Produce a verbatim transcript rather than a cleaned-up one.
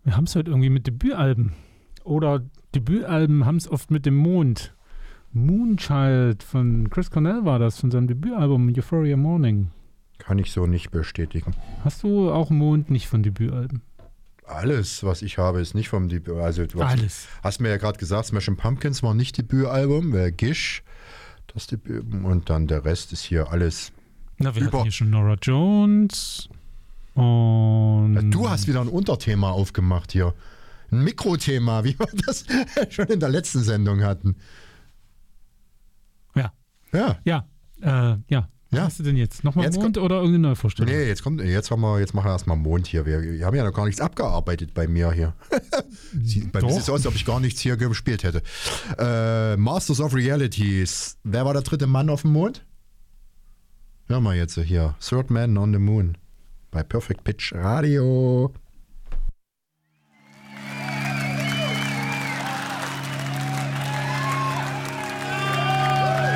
Wir haben es heute irgendwie mit Debütalben. Oder Debütalben haben es oft mit dem Mond. Moonchild von Chris Cornell war das, von seinem Debütalbum Euphoria Morning. Kann ich so nicht bestätigen. Hast du auch Mond nicht von Debütalben? Alles, was ich habe, ist nicht vom Debüt. Also, du hast, Alles. hast mir ja gerade gesagt, Smashing Pumpkins war nicht Debütalbum, wäre Gish das Debüt. Und dann der Rest ist hier alles. Na, wir über- hatten hier schon Nora Jones. Und. Ja, du hast wieder ein Unterthema aufgemacht hier. Ein Mikrothema, wie wir das schon in der letzten Sendung hatten. Ja. Ja. Ja. Äh, ja. Was Ja. hast du denn jetzt? Nochmal Jetzt Mond oder irgendeine Neuvorstellung? Nee, jetzt kommt, jetzt haben wir, jetzt machen wir erstmal Mond hier. Wir, wir haben ja noch gar nichts abgearbeitet bei mir hier. Sie, bei mir Doch. sieht es aus, als ob ich gar nichts hier gespielt hätte. Äh, Masters of Realities. Wer war der dritte Mann auf dem Mond? Hör mal jetzt hier. Third Man on the Moon. Bei Perfect Pitch Radio.